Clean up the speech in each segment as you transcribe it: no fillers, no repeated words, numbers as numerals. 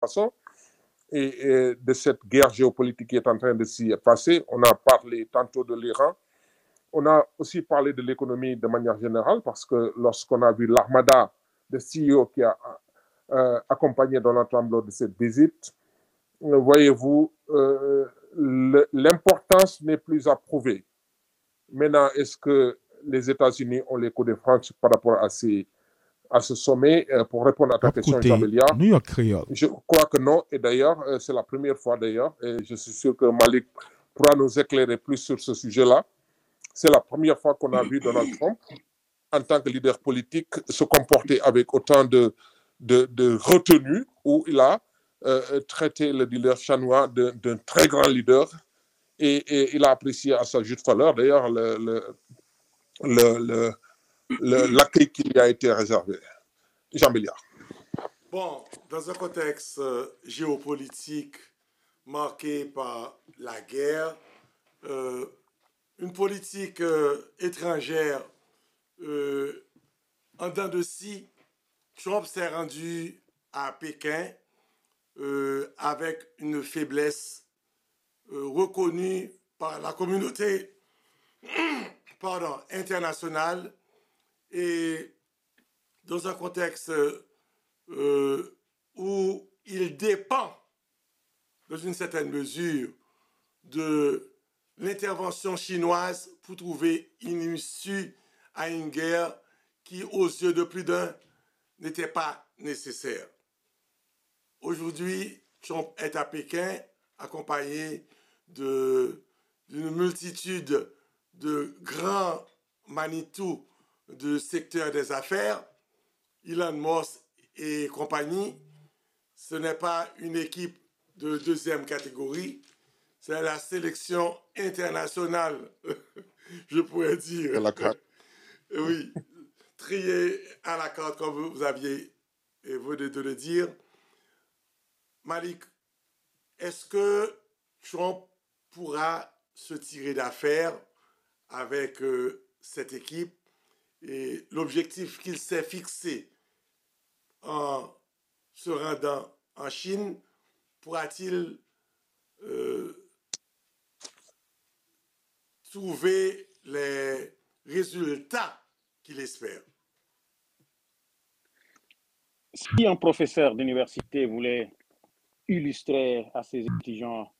façon. Et de cette guerre géopolitique qui est en train de s'y passer. On a parlé tantôt de l'Iran. On a aussi parlé de l'économie de manière générale parce que lorsqu'on a vu l'armada de CEO qui a accompagné Donald Trump lors de cette visite, voyez-vous, l'importance n'est plus à prouver. Maintenant, est-ce que les États-Unis ont les coups de France par rapport à ce sommet? Pour répondre à ta question, Jean Béliard, New York Creole. je crois que non. Et d'ailleurs, c'est la première fois d'ailleurs, et je suis sûr que Malik pourra nous éclairer plus sur ce sujet-là. C'est la première fois qu'on a vu Donald Trump, en tant que leader politique, se comporter avec autant de retenue, où il a traité le leader chanois d'un très grand leader, et il a apprécié à sa juste valeur, d'ailleurs, l'accueil qui lui a été réservé. Jean Béliard. Bon, dans un contexte géopolitique marqué par la guerre, une politique étrangère en dents de scie, Trump s'est rendu à Pékin avec une faiblesse reconnue par la communauté internationale et dans un contexte où il dépend, dans une certaine mesure, de l'intervention chinoise pour trouver une issue à une guerre qui, aux yeux de plus d'un, n'était pas nécessaire. Aujourd'hui, Trump est à Pékin, accompagné d'une multitude de grands Manitou de secteur des affaires, Elon Musk et compagnie. Ce n'est pas une équipe de deuxième catégorie, c'est la sélection internationale, je pourrais dire. À la carte. Oui, triée à la carte, comme vous aviez venu de le dire. Malik, est-ce que Trump pourra se tirer d'affaire avec cette équipe et l'objectif qu'il s'est fixé en se rendant en Chine, pourra-t-il trouver les résultats qu'il espère? Si un professeur d'université voulait illustrer à ses étudiants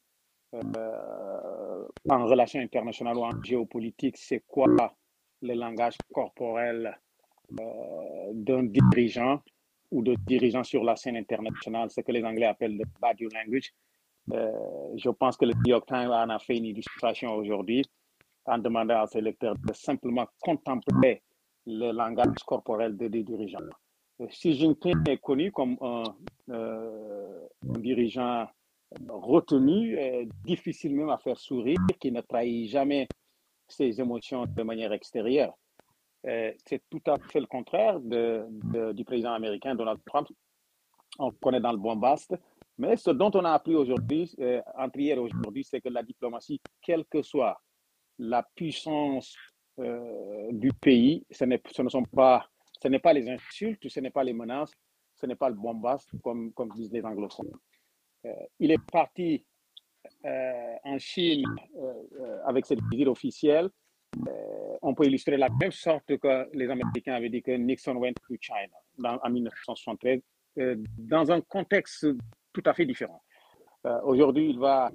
en relations internationales ou en géopolitique, c'est quoi le langage corporel d'un dirigeant ou de dirigeants sur la scène internationale, ce que les Anglais appellent le body language. Je pense que le New York Times en a fait une illustration aujourd'hui en demandant à ses lecteurs de simplement contempler le langage corporel des dirigeants. Xi Jinping est connu comme un dirigeant retenu, difficile même à faire sourire, qui ne trahit jamais ses émotions de manière extérieure. C'est tout à fait le contraire du président américain Donald Trump. On connaît dans le bombast. Mais ce dont on a appris aujourd'hui, entre hier et aujourd'hui, c'est que la diplomatie, quelle que soit la puissance du pays, ce n'est pas les insultes, ce n'est pas les menaces, ce n'est pas le bombast, comme disent les anglophones. Il est parti en Chine avec cette visite officielle. On peut illustrer la même sorte que les Américains avaient dit que Nixon went to China en 1973, dans un contexte tout à fait différent. Aujourd'hui, il va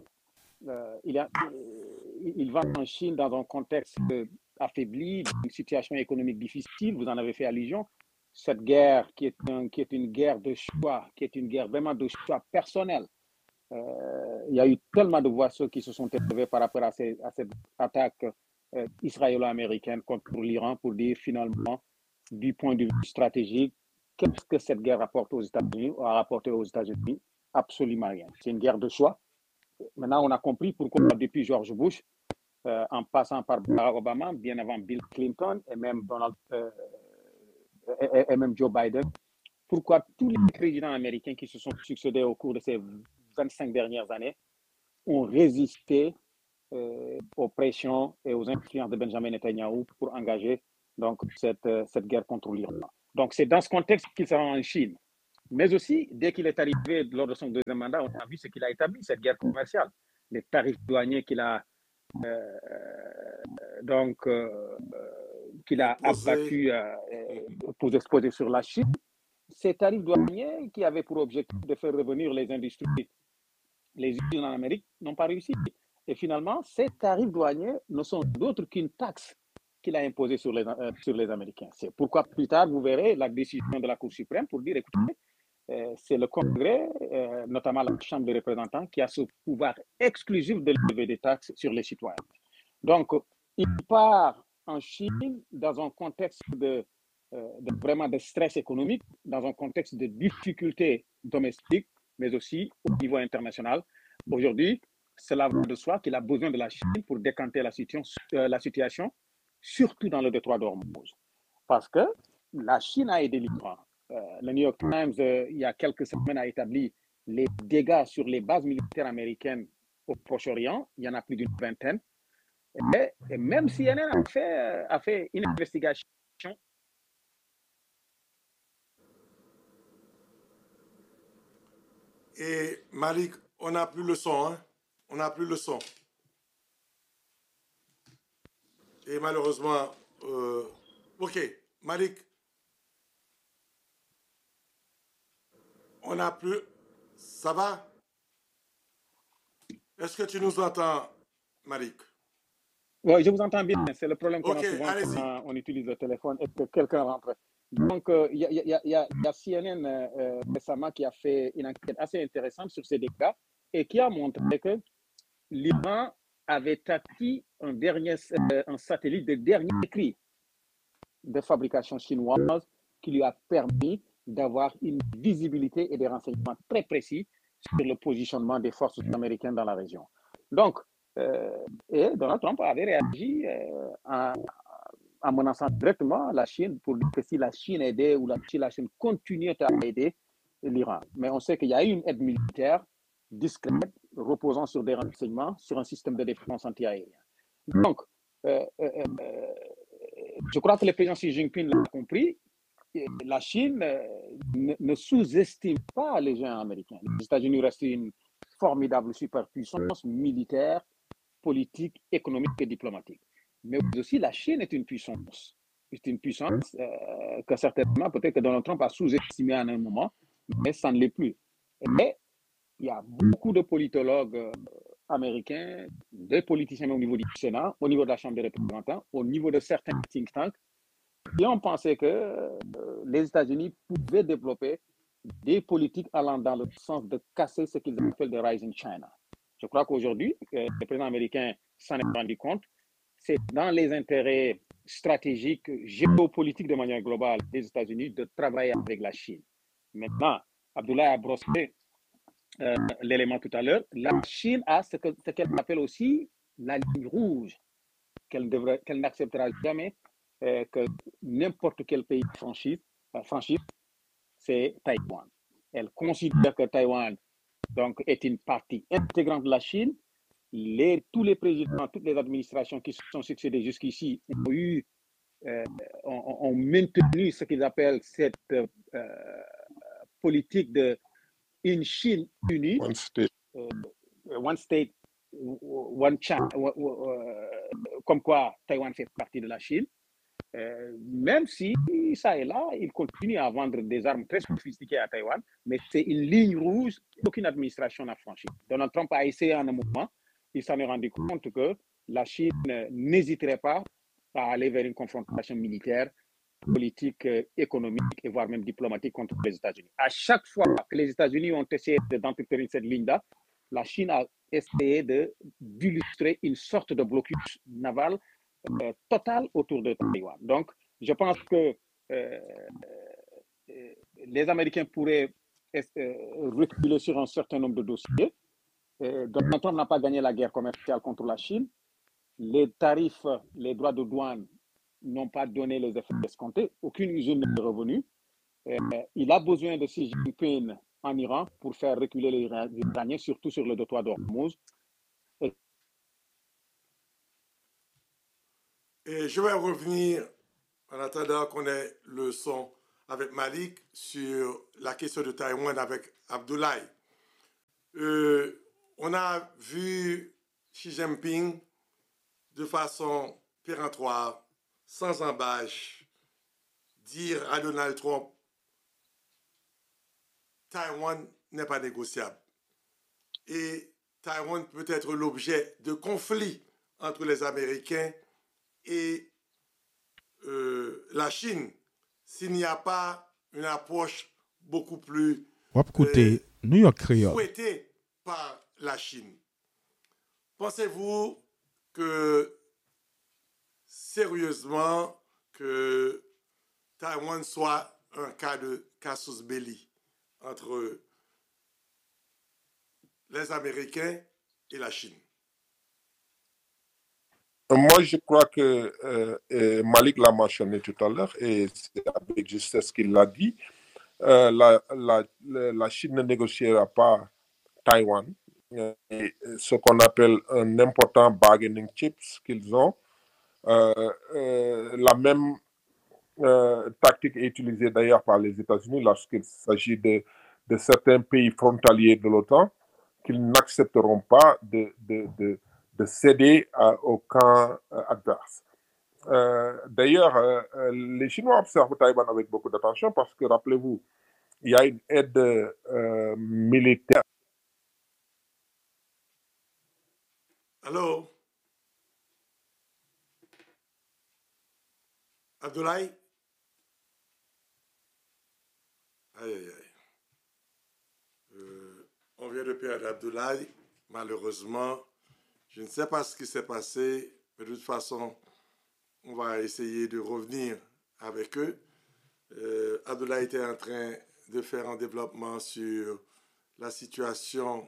en Chine dans un contexte affaibli, une situation économique difficile. Vous en avez fait allusion. Cette guerre qui est une guerre de choix, qui est une guerre vraiment de choix personnel. Il y a eu tellement de voix qui se sont élevées par rapport à cette attaque israélo-américaine contre l'Iran pour dire finalement, du point de vue stratégique, qu'est-ce que cette guerre apporte aux États-Unis, a rapporté aux États-Unis? Absolument rien. C'est une guerre de choix. Maintenant, on a compris pourquoi depuis George Bush, en passant par Barack Obama, bien avant Bill Clinton et même Joe Biden, pourquoi tous les présidents américains qui se sont succédés au cours de ces 25 dernières années ont résisté aux pressions et aux influences de Benjamin Netanyahu pour engager donc cette guerre contre l'Iran. Donc c'est dans ce contexte qu'il sera en Chine. Mais aussi, dès qu'il est arrivé lors de son deuxième mandat, on a vu ce qu'il a établi, cette guerre commerciale, les tarifs douaniers euh, donc, qu'il a Imposé. abattus pour exposer sur la Chine. Ces tarifs douaniers qui avaient pour objectif de faire revenir les industries, les usines en Amérique, n'ont pas réussi. Et finalement, ces tarifs douaniers ne sont d'autres qu'une taxe qu'il a imposée sur les Américains. C'est pourquoi plus tard, vous verrez la décision de la Cour suprême pour dire, écoutez, c'est le Congrès, notamment la Chambre des représentants, qui a ce pouvoir exclusif de lever des taxes sur les citoyens. Donc, il part en Chine dans un contexte vraiment de stress économique, dans un contexte de difficultés domestiques, mais aussi au niveau international. Aujourd'hui, cela va de soi qu'il a besoin de la Chine pour décanter la situation, surtout dans le détroit d'Ormuz. Parce que la Chine a aidé l'Iran. Le New York Times, il y a quelques semaines, a établi les dégâts sur les bases militaires américaines au Proche-Orient. Il y en a plus d'une vingtaine. Et même CNN a fait une investigation. Et Malik, on n'a plus le son, hein? On n'a plus le son. Et malheureusement, ok, Malik, on n'a plus. Ça va? Est-ce que tu nous entends, Malik? Oui, je vous entends bien. C'est le problème qu'on Ok, a souvent allez-y. quand on utilise le téléphone et que quelqu'un rentre. Donc, il y a CNN récemment qui a fait une enquête assez intéressante sur ces dégâts et qui a montré que l'Iran avait acquis un satellite de dernier cri de fabrication chinoise qui lui a permis d'avoir une visibilité et des renseignements très précis sur le positionnement des forces américaines dans la région. Donc, et Donald Trump avait réagi en menaçant directement la Chine pour dire que si la Chine aidait ou si la Chine continuait à aider l'Iran. Mais on sait qu'il y a eu une aide militaire discrète reposant sur des renseignements, sur un système de défense antiaérien. Donc, je crois que le président Xi Jinping l'a compris. La Chine ne sous-estime pas les géants américains. Les États-Unis restent une formidable superpuissance militaire, politique, économique et diplomatique. Mais aussi, la Chine est une puissance. C'est une puissance que certainement, peut-être que Donald Trump a sous-estimé à un moment, mais ça ne l'est plus. Mais il y a beaucoup de politologues américains, des politiciens au niveau du Sénat, au niveau de la Chambre des représentants, au niveau de certains think tanks, qui ont pensé que les États-Unis pouvaient développer des politiques allant dans le sens de casser ce qu'ils appellent le Rising China. Je crois qu'aujourd'hui, le président américain s'en est rendu compte. C'est dans les intérêts stratégiques, géopolitiques de manière globale des États-Unis de travailler avec la Chine. Maintenant, Abdoulaye a brossé l'élément tout à l'heure. La Chine a ce qu'elle appelle aussi la ligne rouge, qu'elle n'acceptera jamais que n'importe quel pays franchisse, c'est Taïwan. Elle considère que Taïwan donc, est une partie intégrante de la Chine. Tous les présidents, toutes les administrations qui se sont succédées jusqu'ici ont maintenu ce qu'ils appellent cette politique de une Chine unie, One state. one state, one China, comme quoi Taïwan fait partie de la Chine. Même si, ça et là, ils continuent à vendre des armes très sophistiquées à Taïwan, mais c'est une ligne rouge qu'aucune administration n'a franchie. Donald Trump a essayé en un moment, il s'en est rendu compte que la Chine n'hésiterait pas à aller vers une confrontation militaire, politique, économique et voire même diplomatique contre les États-Unis. À chaque fois que les États-Unis ont essayé d'entretenir cette ligne-là, la Chine a essayé d'illustrer une sorte de blocus naval total autour de Taïwan. Donc, je pense que les Américains pourraient reculer sur un certain nombre de dossiers. Donald Trump n'a pas gagné la guerre commerciale contre la Chine. Les tarifs, les droits de douane n'ont pas donné les effets escomptés. Aucune usine n'est revenue. Il a besoin de Xi Jinping en Iran pour faire reculer les Iraniens, surtout sur le détroit d'Ormuz. Et je vais revenir en attendant qu'on ait le son avec Malik sur la question de Taïwan avec Abdoulaye. On a vu Xi Jinping de façon péremptoire, sans embâche, dire à Donald Trump, Taïwan n'est pas négociable. Et Taïwan peut être l'objet de conflits entre les Américains et la Chine s'il n'y a pas une approche beaucoup plus New York Creole. souhaitée par la Chine. Pensez-vous que sérieusement que Taïwan soit un cas de casus belli entre les Américains et la Chine? Moi, je crois que Malik l'a mentionné tout à l'heure et c'est avec justesse qu'il l'a dit. La Chine ne négociera pas Taïwan. Et ce qu'on appelle un important bargaining chips qu'ils ont. La même tactique est utilisée d'ailleurs par les États-Unis lorsqu'il s'agit de certains pays frontaliers de l'OTAN qu'ils n'accepteront pas de céder au camp adverse. D'ailleurs, les Chinois observent Taïwan avec beaucoup d'attention parce que, rappelez-vous, il y a une aide militaire. Allô? Abdoulaye? Aïe, aïe, aïe. On vient de perdre Abdoulaye, malheureusement. Je ne sais pas ce qui s'est passé, mais de toute façon, on va essayer de revenir avec eux. Abdoulaye était en train de faire un développement sur la situation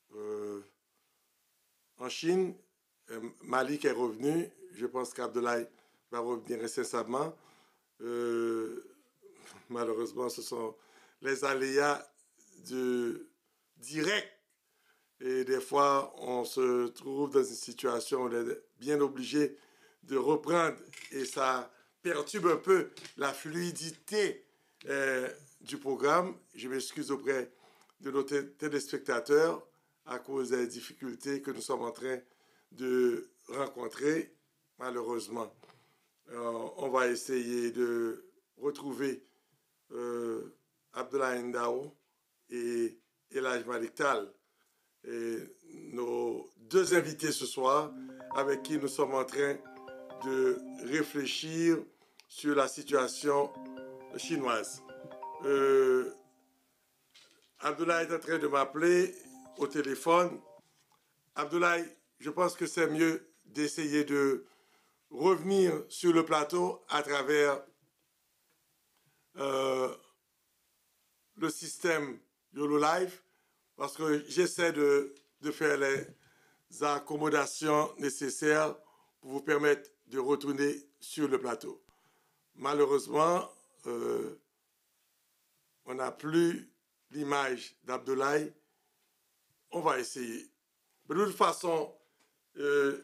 en Chine. Malik est revenu. Je pense qu'Abdoulaye va revenir incessamment. Malheureusement, ce sont les aléas directs. Et des fois, on se trouve dans une situation où on est bien obligé de reprendre et ça perturbe un peu la fluidité du programme. Je m'excuse auprès de nos téléspectateurs à cause des difficultés que nous sommes en train de rencontrer, malheureusement. On va essayer de retrouver Abdoulaye Ndao et Elhaj Malik Tall, et nos deux invités ce soir, avec qui nous sommes en train de réfléchir sur la situation chinoise. Abdoulaye est en train de m'appeler au téléphone. Abdoulaye, je pense que c'est mieux d'essayer de revenir sur le plateau à travers le système YOLO Live, parce que j'essaie de faire les accommodations nécessaires pour vous permettre de retourner sur le plateau. Malheureusement, on n'a plus l'image d'Abdoulaye. On va essayer. Mais de toute façon, je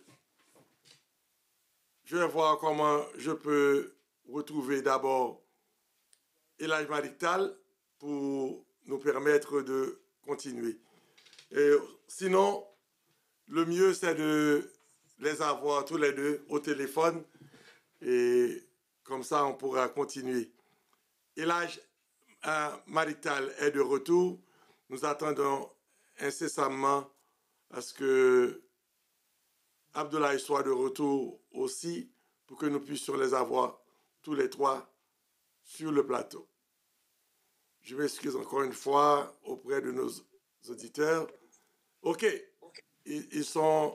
vais voir comment je peux retrouver d'abord Elhaj Malik Tall pour nous permettre de continuer. Et sinon, le mieux, c'est de les avoir tous les deux au téléphone et comme ça, on pourra continuer. Elhaj Malik Tall est de retour. Nous attendons incessamment à ce que Abdoulaye soit de retour aussi pour que nous puissions les avoir tous les trois sur le plateau. Je m'excuse encore une fois auprès de nos auditeurs. OK, ils sont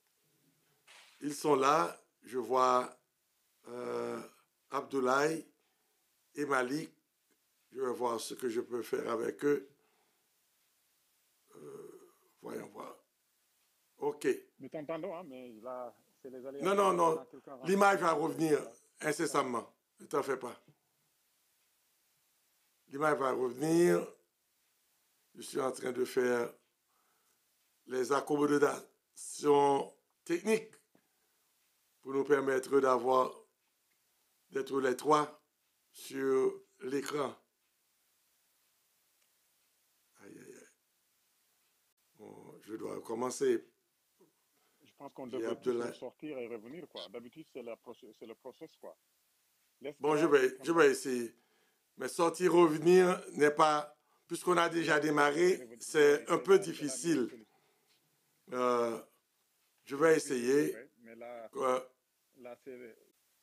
là. Je vois Abdoulaye et Malik. Je vais voir ce que je peux faire avec eux. Voyons voir. OK. Nous t'entendons, hein, mais là, c'est les aléas. Non. L'image va revenir incessamment. Ne t'en fais pas. L'image va revenir. Je suis en train de faire les accommodations techniques pour nous permettre d'être les trois sur l'écran. Aïe, aïe, aïe. Bon, je dois commencer. Je pense qu'on J'ai devrait tous Abdoulaye. sortir et revenir, quoi. D'habitude, c'est le process, quoi. Let's Bon, go and je come vais back. essayer. Mais sortir, revenir n'est pas, puisqu'on a déjà démarré, c'est un peu C'est la meilleure difficile. solution. Je vais Oui, essayer. mais là, Euh, c'est...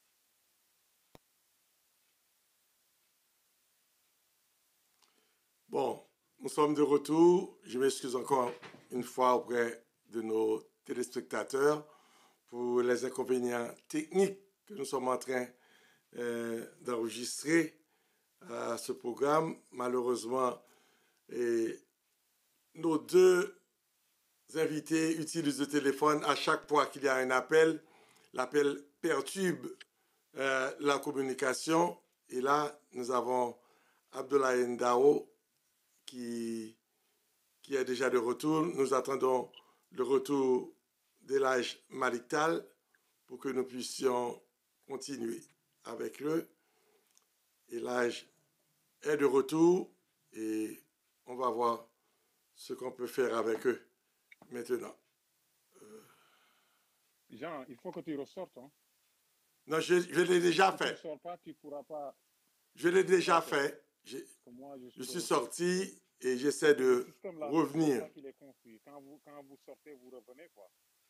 Bon, nous sommes de retour. Je m'excuse encore une fois auprès de nos téléspectateurs pour les inconvénients techniques que nous sommes en train d'enregistrer à ce programme. Malheureusement, nos deux invités utilisent le téléphone à chaque fois qu'il y a un appel. L'appel perturbe la communication. Et là, nous avons Abdoulaye Ndao qui est déjà de retour. Nous attendons le retour d'Elhaj Malick Tall pour que nous puissions continuer avec eux. Elhaj est de retour et on va voir ce qu'on peut faire avec eux maintenant. Jean, il faut que tu ressortes. Hein. Non, je l'ai déjà Si fait. tu ne sors pas, tu ne pourras pas... Je l'ai déjà Ok. fait. Moi, Je suis de retour. sorti et j'essaie Le de système là, revenir. c'est ça qu'il est confus. Quand vous sortez, vous revenez, quoi.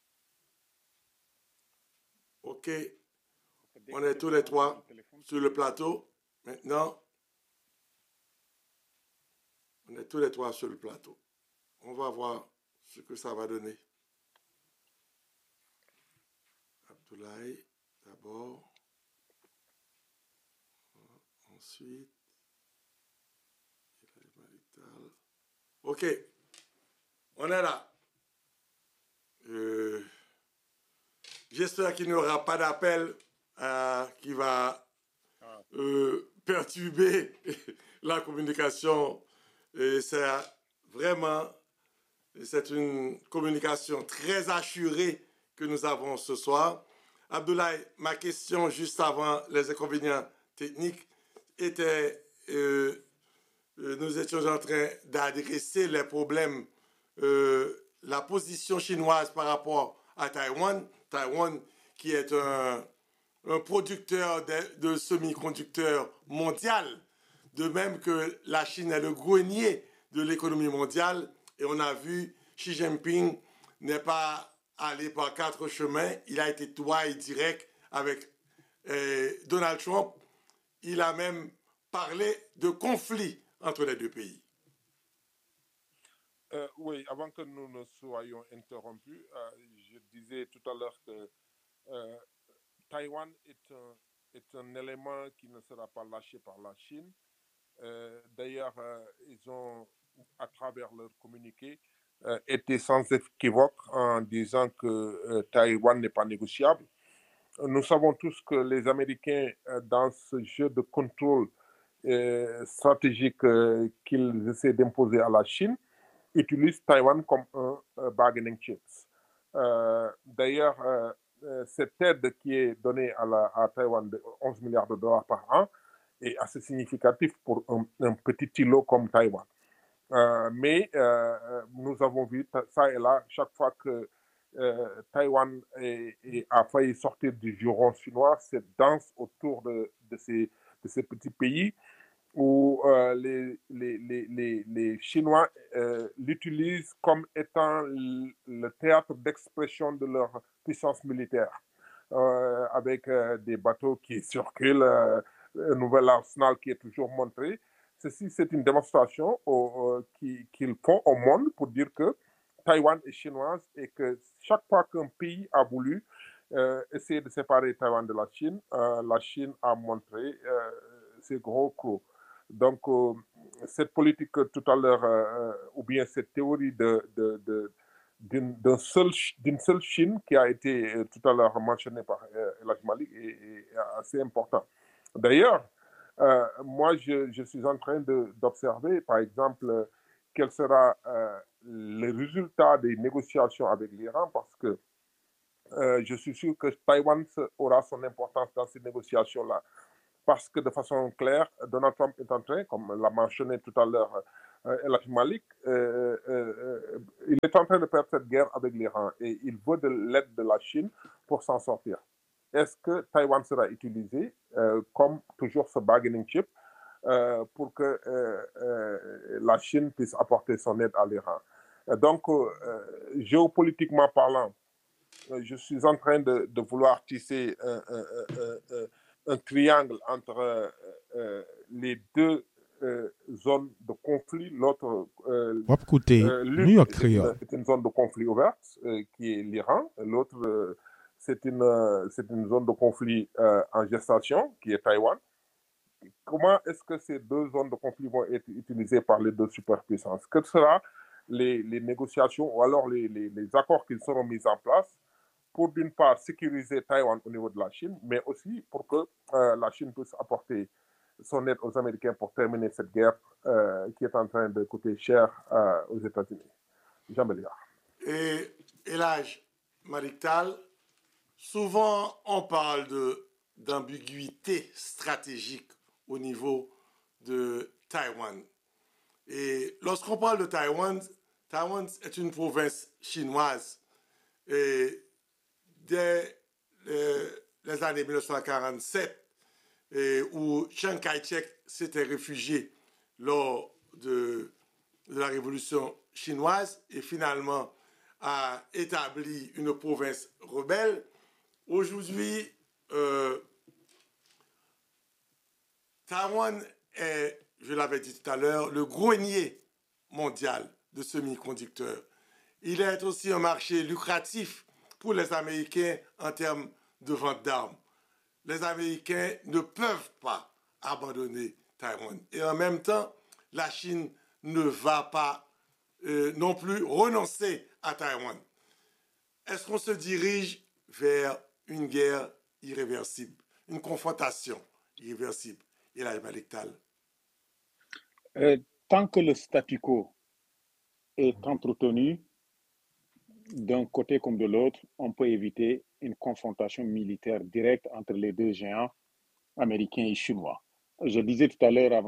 OK. Dès On que est tu tous les branches trois le téléphone, sur le plateau. Maintenant, on est tous les trois sur le plateau. On va voir ce que ça va donner. Abdoulaye, d'abord. Ensuite, OK. On est là. J'espère qu'il n'y aura pas d'appel qui va perturber la communication. Et c'est vraiment, c'est une communication très assurée que nous avons ce soir. Abdoulaye, ma question juste avant les inconvénients techniques était, nous étions en train d'adresser les problèmes, la position chinoise par rapport à Taïwan. Taïwan qui est un producteur de semi-conducteurs mondial, de même que la Chine est le grenier de l'économie mondiale. Et on a vu Xi Jinping n'est pas allé par quatre chemins, il a été droit et direct avec Donald Trump. Il a même parlé de conflit entre les deux pays. Oui, avant que nous ne soyons interrompus, je disais tout à l'heure que Taïwan est un élément qui ne sera pas lâché par la Chine. D'ailleurs, ils ont, à travers leur communiqué, été sans équivoque en disant que Taïwan n'est pas négociable. Nous savons tous que les Américains, dans ce jeu de contrôle stratégique qu'ils essaient d'imposer à la Chine, utilisent Taïwan comme un bargaining chips. D'ailleurs, cette aide qui est donnée à Taïwan de 11 milliards de dollars par an est assez significatif pour un petit îlot comme Taïwan. Mais nous avons vu ça et là, chaque fois que Taïwan a failli sortir du giron chinois, cette danse autour de ces petits pays où les Chinois l'utilisent comme étant le théâtre d'expression de leur puissance militaire, avec des bateaux qui circulent, un nouvel arsenal qui est toujours montré. Ceci, c'est une démonstration qu'ils font au monde pour dire que Taïwan est chinoise et que chaque fois qu'un pays a voulu essayer de séparer Taïwan de la Chine a montré ses gros crocs. Donc, cette politique tout à l'heure, ou bien cette théorie d'une seule Chine qui a été tout à l'heure mentionnée par Elhaj Malick est assez important. D'ailleurs, moi, je suis en train d'observer, par exemple, quel sera le résultat des négociations avec l'Iran, parce que je suis sûr que Taïwan aura son importance dans ces négociations-là. parce que de façon claire, Donald Trump est en train, comme l'a mentionné tout à l'heure El Malik, il est en train de perdre cette guerre avec l'Iran et il veut de l'aide de la Chine pour s'en sortir. Est-ce que Taïwan sera utilisé comme toujours ce bargaining chip pour que la Chine puisse apporter son aide à l'Iran? Donc, géopolitiquement parlant, je suis en train de vouloir tisser un triangle entre les deux zones de conflit. L'autre, New York Creole. est une zone de conflit ouverte, qui est l'Iran. L'autre, c'est une zone de conflit en gestation, qui est Taïwan. Comment est-ce que ces deux zones de conflit vont être utilisées par les deux superpuissances? Que sera les négociations ou alors les accords qui seront mis en place pour, d'une part, sécuriser Taïwan au niveau de la Chine, mais aussi pour que la Chine puisse apporter son aide aux Américains pour terminer cette guerre qui est en train de coûter cher aux États-Unis. Jean Béliard. Et Elhadj Malick Tall, souvent on parle d'ambiguïté stratégique au niveau de Taïwan. Et lorsqu'on parle de Taïwan, Taïwan est une province chinoise. Et dès les années 1947, où Chiang Kai-shek s'était réfugié lors de la révolution chinoise et finalement a établi une province rebelle. Aujourd'hui, Taïwan est, je l'avais dit tout à l'heure, le grenier mondial de semi-conducteurs. Il est aussi un marché lucratif pour les Américains en termes de vente d'armes. Les Américains ne peuvent pas abandonner Taïwan. Et en même temps, la Chine ne va pas non plus renoncer à Taïwan. Est-ce qu'on se dirige vers une guerre irréversible, une confrontation irréversible? Elhadj Malick Tall. Tant que le statu quo est entretenu, d'un côté comme de l'autre, on peut éviter une confrontation militaire directe entre les deux géants américains et chinois. Je disais tout à l'heure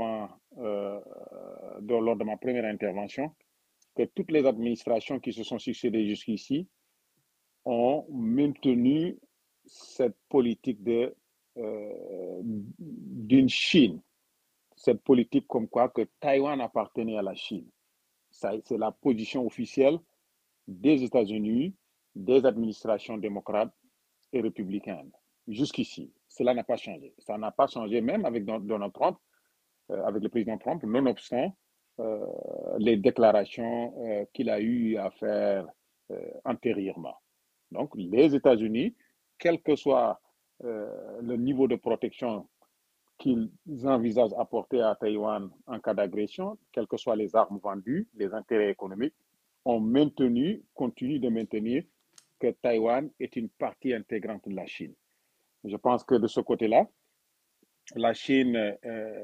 lors de ma première intervention, que toutes les administrations qui se sont succédées jusqu'ici ont maintenu cette politique d'une Chine, cette politique comme quoi que Taïwan appartenait à la Chine. C'est la position officielle des États-Unis, des administrations démocrates et républicaines. Jusqu'ici, cela n'a pas changé. Ça n'a pas changé même avec Donald Trump, avec le président Trump, nonobstant les déclarations qu'il a eu à faire antérieurement. Donc, les États-Unis, quel que soit le niveau de protection qu'ils envisagent apporter à Taïwan en cas d'agression, quelles que soient les armes vendues, les intérêts économiques, continuent de maintenir que Taïwan est une partie intégrante de la Chine. Je pense que de ce côté-là, la Chine,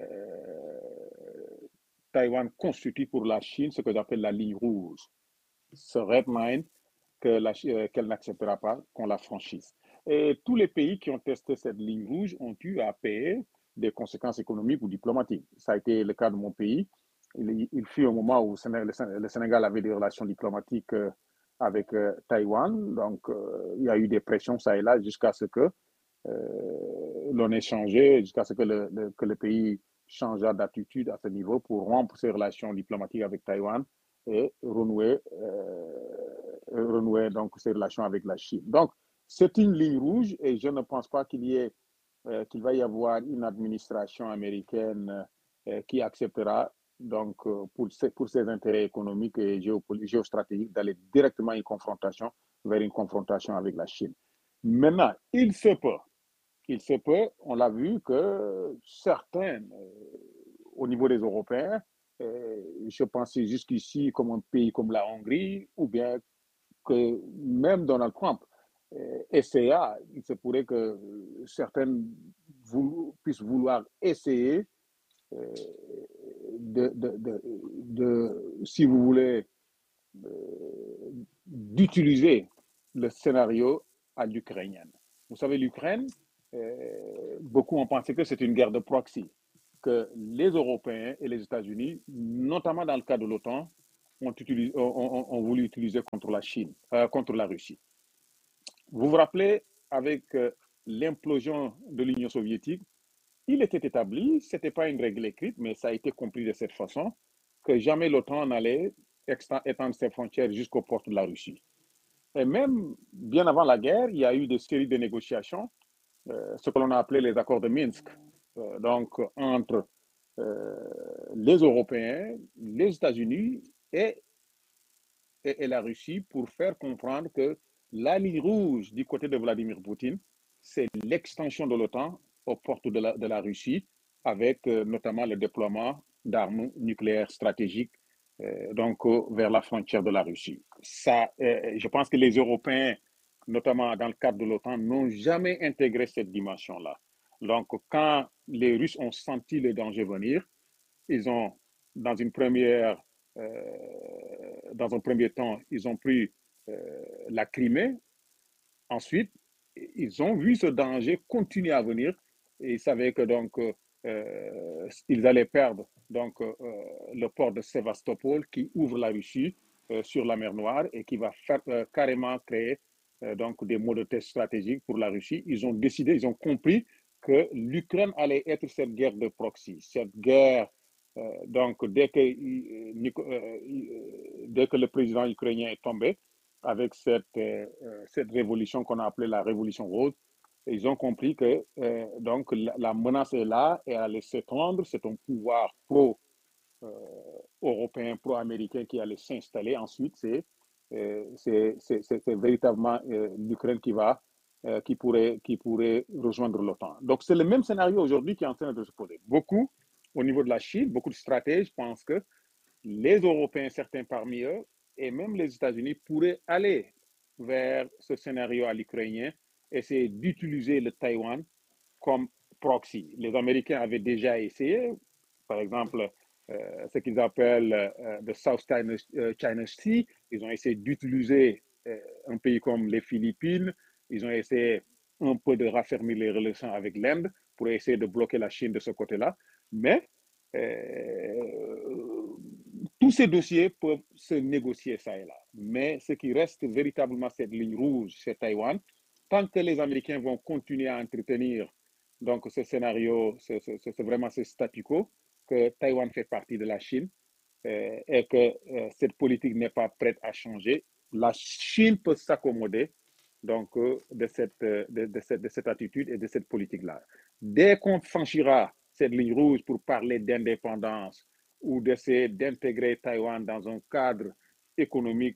Taïwan constitue pour la Chine ce que j'appelle la ligne rouge, ce red line qu'elle n'acceptera pas qu'on la franchisse. Et tous les pays qui ont testé cette ligne rouge ont eu à payer des conséquences économiques ou diplomatiques. Ça a été le cas de mon pays. Il fut un moment où le Sénégal avait des relations diplomatiques avec Taïwan. Donc, il y a eu des pressions ça et là jusqu'à ce que l'on ait changé, jusqu'à ce que le pays changea d'attitude à ce niveau pour rompre ses relations diplomatiques avec Taïwan et renouer donc ses relations avec la Chine. Donc, c'est une ligne rouge et je ne pense pas qu'il va y avoir une administration américaine qui acceptera donc pour ses intérêts économiques et géostratégiques d'aller directement vers une confrontation avec la Chine. Maintenant, il se peut, on l'a vu que certains, au niveau des Européens, je pensais jusqu'ici comme un pays comme la Hongrie, ou bien que même Donald Trump essaya, il se pourrait que certains puissent vouloir essayer si vous voulez, d'utiliser le scénario à l'ukrainienne. Vous savez, l'Ukraine, beaucoup ont pensé que c'est une guerre de proxy, que les Européens et les États-Unis, notamment dans le cas de l'OTAN, ont voulu utiliser contre la Chine, contre la Russie. Vous vous rappelez, avec l'implosion de l'Union soviétique, il était établi, ce n'était pas une règle écrite, mais ça a été compris de cette façon, que jamais l'OTAN n'allait étendre ses frontières jusqu'aux portes de la Russie. Et même bien avant la guerre, il y a eu des séries de négociations, ce que l'on a appelé les accords de Minsk, donc entre les Européens, les États-Unis et la Russie pour faire comprendre que la ligne rouge du côté de Vladimir Poutine, c'est l'extension de l'OTAN aux portes de la Russie, avec notamment le déploiement d'armes nucléaires stratégiques vers la frontière de la Russie. Ça, je pense que les Européens, notamment dans le cadre de l'OTAN, n'ont jamais intégré cette dimension-là. Donc, quand les Russes ont senti le danger venir, ils ont, dans un premier temps, ils ont pris la Crimée. Ensuite, ils ont vu ce danger continuer à venir et ils savaient que ils allaient perdre le port de Sébastopol qui ouvre la Russie sur la mer Noire et qui va carrément créer des mots de test stratégiques pour la Russie. Ils ont décidé, ils ont compris que l'Ukraine allait être cette guerre de proxy, cette guerre. Dès que le président ukrainien est tombé, avec cette révolution qu'on a appelée la révolution rose, ils ont compris que la menace est là et elle allait s'étendre. C'est un pouvoir pro-européen, pro-américain qui allait s'installer. Ensuite, c'est véritablement l'Ukraine qui pourrait rejoindre l'OTAN. Donc, c'est le même scénario aujourd'hui qui est en train de se poser. Beaucoup, au niveau de la Chine, beaucoup de stratèges pensent que les Européens, certains parmi eux, et même les États-Unis pourraient aller vers ce scénario à l'ukrainien, essayer d'utiliser le Taïwan comme proxy. Les Américains avaient déjà essayé, par exemple, ce qu'ils appellent le South China Sea. Ils ont essayé d'utiliser un pays comme les Philippines. Ils ont essayé un peu de raffermir les relations avec l'Inde pour essayer de bloquer la Chine de ce côté-là. Mais tous ces dossiers peuvent se négocier ça et là. Mais ce qui reste véritablement cette ligne rouge, c'est Taïwan. Tant que les Américains vont continuer à entretenir ce scénario, c'est vraiment ce statu quo, que Taïwan fait partie de la Chine et que cette politique n'est pas prête à changer, la Chine peut s'accommoder de cette attitude et de cette politique-là. Dès qu'on franchira cette ligne rouge pour parler d'indépendance ou d'essayer d'intégrer Taïwan dans un cadre économique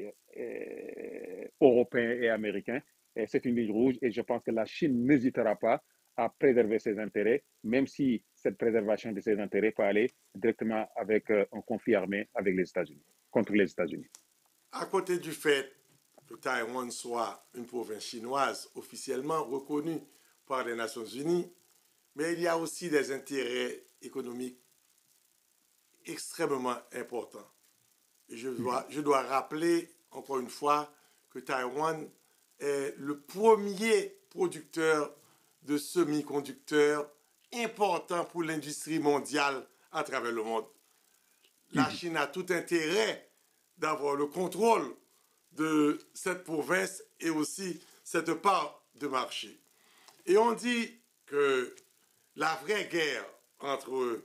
européen et américain, c'est une ligne rouge et je pense que la Chine n'hésitera pas à préserver ses intérêts, même si cette préservation de ses intérêts peut aller directement avec un conflit armé avec les États-Unis, contre les États-Unis. À côté du fait que Taïwan soit une province chinoise officiellement reconnue par les Nations Unies, mais il y a aussi des intérêts économiques extrêmement importants. Et je dois rappeler encore une fois que Taïwan est le premier producteur de semi-conducteurs important pour l'industrie mondiale à travers le monde. La Chine a tout intérêt d'avoir le contrôle de cette province et aussi cette part de marché. Et on dit que la vraie guerre entre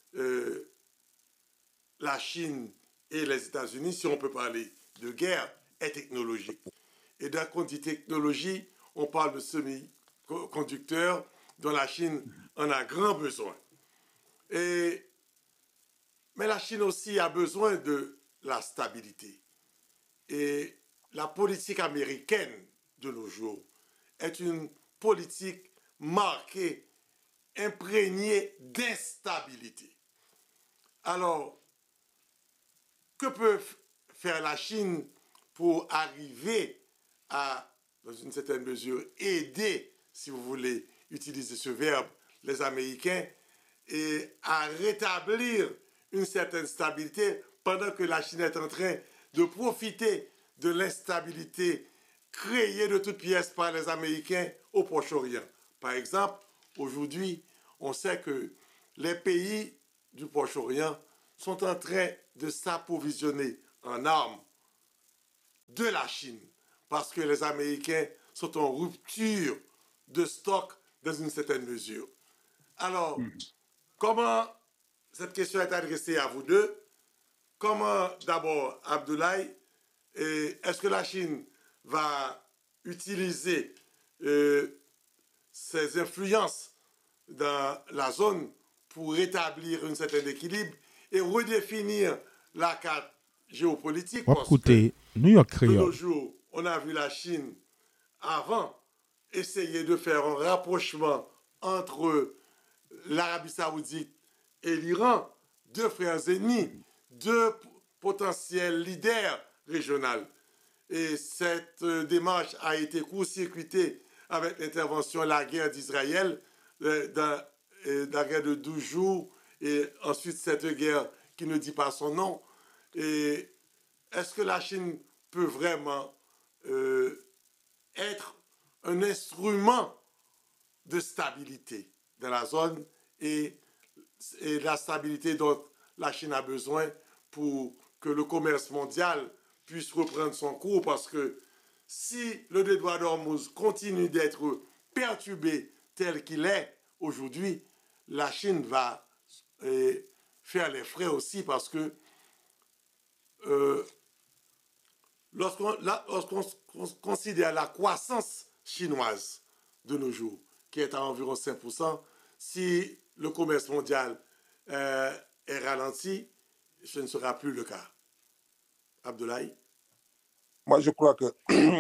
la Chine et les États-Unis, si on peut parler de guerre, est technologique. Et quand on dit technologie, on parle de semi-conducteurs dont la Chine en a grand besoin. Mais la Chine aussi a besoin de la stabilité. Et la politique américaine de nos jours est une politique marquée, imprégnée d'instabilité. Alors, que peut faire la Chine pour arriver à, dans une certaine mesure, aider, si vous voulez utiliser ce verbe, les Américains, et à rétablir une certaine stabilité pendant que la Chine est en train de profiter de l'instabilité créée de toutes pièces par les Américains au Proche-Orient. Par exemple, aujourd'hui, on sait que les pays du Proche-Orient sont en train de s'approvisionner en armes de la Chine parce que les Américains sont en rupture de stock dans une certaine mesure. Alors, comment cette question est adressée à vous deux? Comment, d'abord, Abdoulaye, est-ce que la Chine va utiliser ses influences dans la zone pour rétablir un certain équilibre et redéfinir la carte géopolitique? Parce que New York de nos jours, on a vu la Chine avant essayer de faire un rapprochement entre l'Arabie Saoudite et l'Iran, deux frères ennemis, deux potentiels leaders régionaux. Et cette démarche a été court-circuitée avec l'intervention de la guerre d'Israël, la guerre de 12 jours, et ensuite cette guerre qui ne dit pas son nom. Et est-ce que la Chine peut vraiment être un instrument de stabilité dans la zone et la stabilité dont la Chine a besoin pour que le commerce mondial puisse reprendre son cours? Parce que si le détroit d'Ormuz continue d'être perturbé tel qu'il est aujourd'hui, la Chine va faire les frais aussi, parce que lorsqu'on considère la croissance chinoise de nos jours, qui est à environ 5%, si le commerce mondial est ralenti, ce ne sera plus le cas. Abdoulaye? Moi, je crois que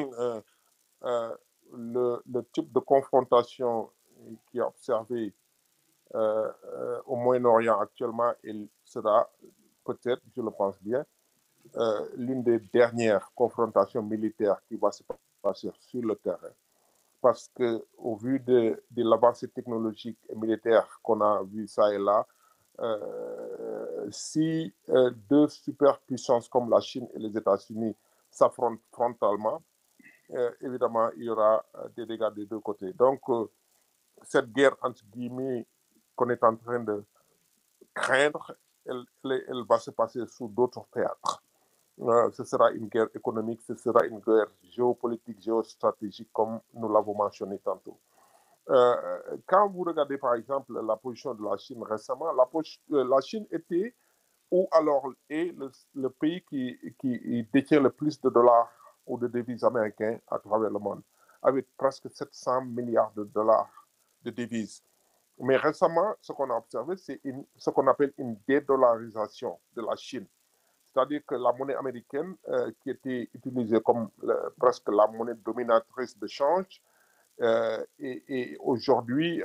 le type de confrontation qui est observé au Moyen-Orient actuellement, il sera peut-être, je le pense bien, l'une des dernières confrontations militaires qui va se passer sur le terrain. Parce qu'au vu de l'avancée technologique et militaire qu'on a vu ça et là, si deux superpuissances comme la Chine et les États-Unis s'affrontent frontalement, évidemment, il y aura des dégâts des deux côtés. Donc, cette guerre, entre guillemets, qu'on est en train de craindre, elle va se passer sous d'autres théâtres. Ce sera une guerre économique, ce sera une guerre géopolitique, géostratégique, comme nous l'avons mentionné tantôt. Quand vous regardez par exemple la position de la Chine récemment, la Chine était, ou alors est le pays qui détient le plus de dollars ou de devises américaines à travers le monde, avec presque 700 milliards de dollars de devises. Mais récemment, ce qu'on a observé, c'est ce qu'on appelle une dédollarisation de la Chine. C'est-à-dire que la monnaie américaine, qui était utilisée comme presque la monnaie dominatrice de change, est aujourd'hui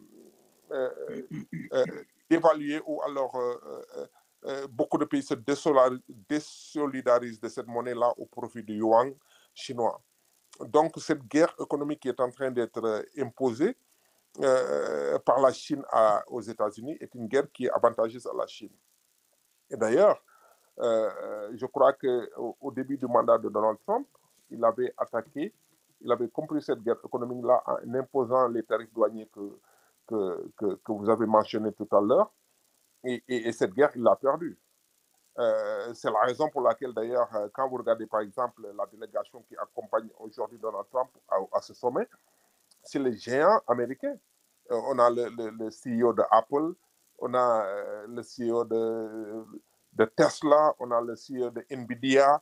évaluée, ou alors beaucoup de pays se désolidarisent de cette monnaie-là au profit du yuan chinois. Donc cette guerre économique qui est en train d'être imposée par la Chine aux États-Unis est une guerre qui est avantageuse à la Chine. Et d'ailleurs, je crois qu'au début du mandat de Donald Trump, il avait compris cette guerre économique-là en imposant les tarifs douaniers que vous avez mentionnés tout à l'heure. Et cette guerre, il l'a perdue. C'est la raison pour laquelle, d'ailleurs, quand vous regardez, par exemple, la délégation qui accompagne aujourd'hui Donald Trump à ce sommet, c'est les géants américains. On a le CEO de Apple, on a le CEO de Tesla, on a le CEO de Nvidia,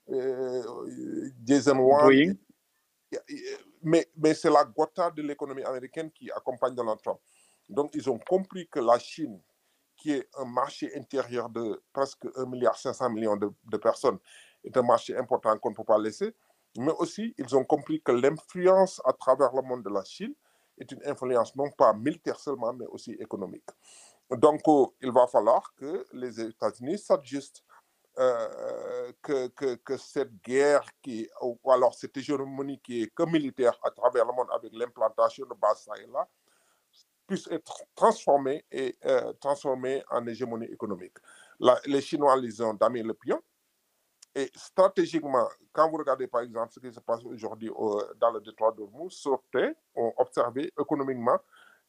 Jason Wang. Mais c'est la gotha de l'économie américaine qui accompagne Donald Trump. Donc, ils ont compris que la Chine, qui est un marché intérieur de presque 1,5 milliard de personnes, est un marché important qu'on ne peut pas laisser. Mais aussi, ils ont compris que l'influence à travers le monde de la Chine est une influence non pas militaire seulement, mais aussi économique. Donc, il va falloir que les États-Unis s'ajustent, que cette guerre, ou alors cette hégémonie qui est que militaire à travers le monde avec l'implantation de bases là, puisse être transformée en hégémonie économique. Les Chinois les ont damé le pion. Et stratégiquement, quand vous regardez par exemple ce qui se passe aujourd'hui dans le détroit d'Ormuz, certains ont observé économiquement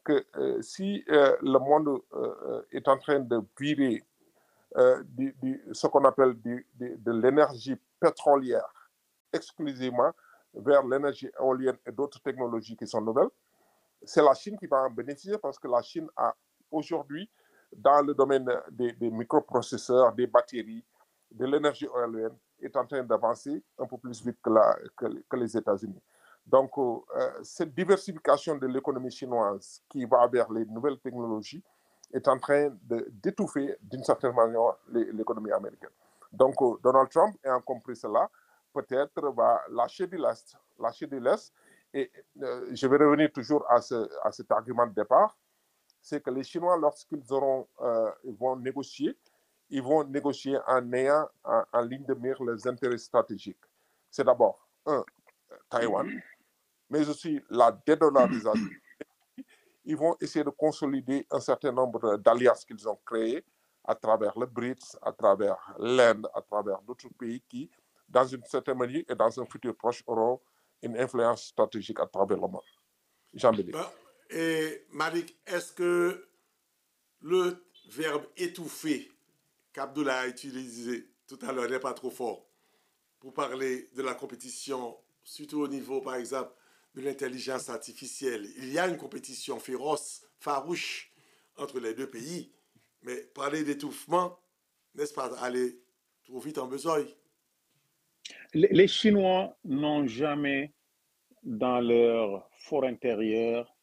que si le monde est en train de virer ce qu'on appelle de l'énergie pétrolière exclusivement vers l'énergie éolienne et d'autres technologies qui sont nouvelles, c'est la Chine qui va en bénéficier parce que la Chine a aujourd'hui, dans le domaine des microprocesseurs, des batteries, de l'énergie éolienne, est en train d'avancer un peu plus vite que les États-Unis. Donc, cette diversification de l'économie chinoise qui va vers les nouvelles technologies est en train d'étouffer d'une certaine manière l'économie américaine. Donc, Donald Trump, ayant compris cela, peut-être va lâcher du lest. Et je vais revenir toujours à cet argument de départ, c'est que les Chinois, lorsqu'ils vont négocier en ayant en ligne de mire les intérêts stratégiques. C'est d'abord, Taïwan, mais aussi la dédollarisation. Ils vont essayer de consolider un certain nombre d'alliances qu'ils ont créées à travers le BRICS, à travers l'Inde, à travers d'autres pays qui, dans une certaine manière et dans un futur proche, auront une influence stratégique à travers le monde. Jean-Bédé. Et Malik, est-ce que le verbe étouffer qu'Abdoulaye a utilisé tout à l'heure n'est pas trop fort pour parler de la compétition, surtout au niveau, par exemple, de l'intelligence artificielle? Il y a une compétition féroce, farouche entre les deux pays, mais parler d'étouffement, n'est-ce pas aller trop vite en besogne? Les Chinois n'ont jamais, dans leur fort intérieur,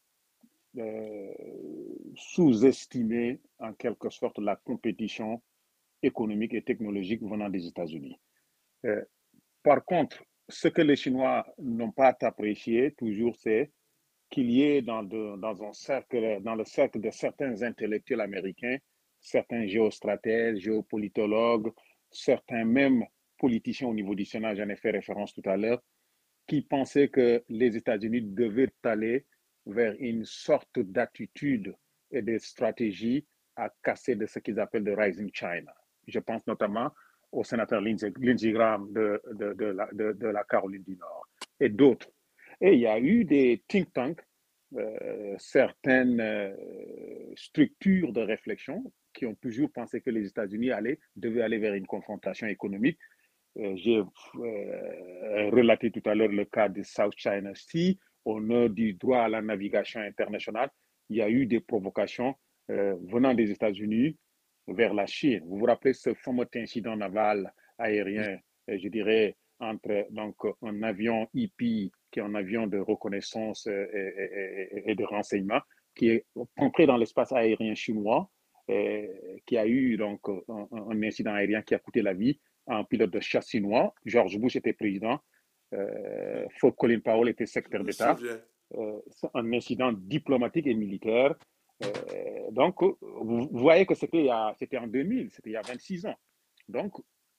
sous-estimé en quelque sorte la compétition économique et technologique venant des États-Unis. Par contre, ce que les Chinois n'ont pas apprécié toujours, c'est qu'il y ait dans le cercle de certains intellectuels américains, certains géostratèges, géopolitologues, certains même politiciens au niveau du Sénat, j'en ai fait référence tout à l'heure, qui pensaient que les États-Unis devaient aller vers une sorte d'attitude et de stratégie à casser de ce qu'ils appellent de Rising China. Je pense notamment au sénateur Lindsey Graham de la Caroline du Nord et d'autres. Et il y a eu des think tanks, certaines structures de réflexion qui ont toujours pensé que les États-Unis devaient aller vers une confrontation économique. J'ai relaté tout à l'heure le cas de South China Sea, au nord du droit à la navigation internationale. Il y a eu des provocations venant des États-Unis vers la Chine. Vous vous rappelez ce fameux incident naval aérien, je dirais, entre donc, un avion EP, qui est un avion de reconnaissance et de renseignement, qui est entré dans l'espace aérien chinois, qui a eu donc un incident aérien qui a coûté la vie à un pilote de chasse chinois. George Bush était président, Fort Colin Powell était secrétaire d'État. Un incident diplomatique et militaire. Donc, vous voyez que c'était en 2000, c'était il y a 26 ans. Donc,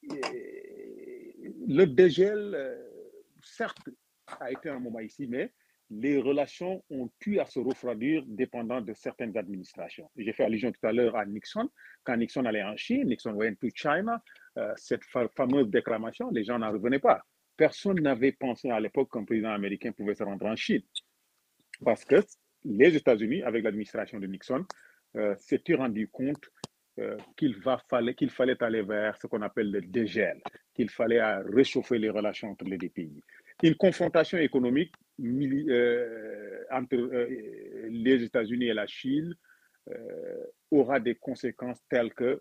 le dégel, certes, a été un moment ici, mais les relations ont pu à se refroidir dépendant de certaines administrations. J'ai fait allusion tout à l'heure à Nixon. Quand Nixon allait en Chine, Nixon went to China, cette fameuse déclamation, les gens n'en revenaient pas. Personne n'avait pensé à l'époque qu'un président américain pouvait se rendre en Chine. Parce que les États-Unis, avec l'administration de Nixon, s'étaient rendu compte qu'il fallait aller vers ce qu'on appelle le dégel, qu'il fallait réchauffer les relations entre les deux pays. Une confrontation économique entre les États-Unis et la Chine aura des conséquences telles que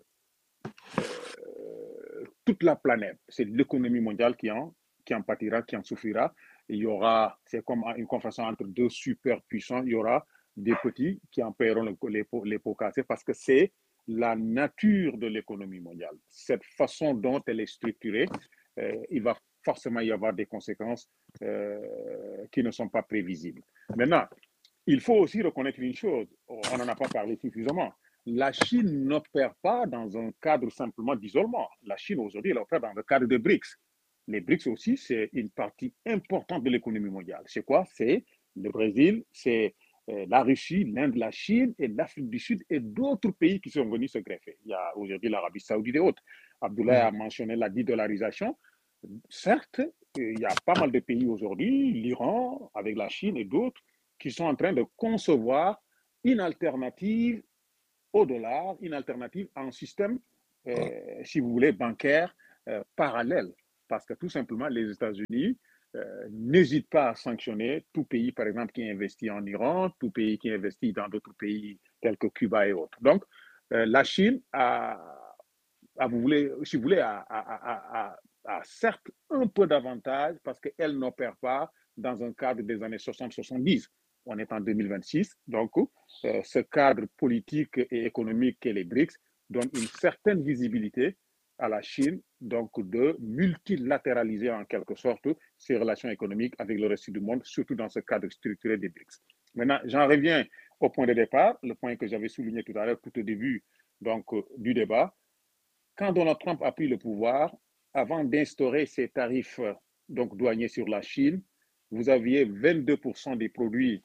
toute la planète, c'est l'économie mondiale qui en pâtira, qui en souffrira. Il y aura, c'est comme une confrontation entre deux superpuissants, il y aura des petits qui en paieront les pots cassés parce que c'est la nature de l'économie mondiale. Cette façon dont elle est structurée, il va forcément y avoir des conséquences qui ne sont pas prévisibles. Maintenant, il faut aussi reconnaître une chose, on n'en a pas parlé suffisamment. La Chine n'opère pas dans un cadre simplement d'isolement. La Chine, aujourd'hui, elle opère dans le cadre des BRICS. Les BRICS aussi, c'est une partie importante de l'économie mondiale. C'est quoi? C'est le Brésil, c'est la Russie, l'Inde, la Chine et l'Afrique du Sud et d'autres pays qui sont venus se greffer. Il y a aujourd'hui l'Arabie Saoudite et autres. Abdoulaye a mentionné la dédollarisation. Certes, il y a pas mal de pays aujourd'hui, l'Iran avec la Chine et d'autres, qui sont en train de concevoir une alternative au dollar, une alternative à un système, si vous voulez, bancaire parallèle. Parce que tout simplement, les États-Unis n'hésitent pas à sanctionner tout pays, par exemple, qui investit en Iran, tout pays qui investit dans d'autres pays tels que Cuba et autres. Donc, la Chine vous voulez, si vous voulez, a certes un peu d'avantage parce qu'elle n'opère pas dans un cadre des années 60-70. On est en 2026, donc ce cadre politique et économique qu'est les BRICS donne une certaine visibilité à la Chine, donc de multilatéraliser en quelque sorte ses relations économiques avec le reste du monde, surtout dans ce cadre structuré des BRICS. Maintenant, j'en reviens au point de départ, le point que j'avais souligné tout à l'heure tout au début donc, du débat. Quand Donald Trump a pris le pouvoir, avant d'instaurer ces tarifs donc, douaniers sur la Chine, vous aviez 22% des produits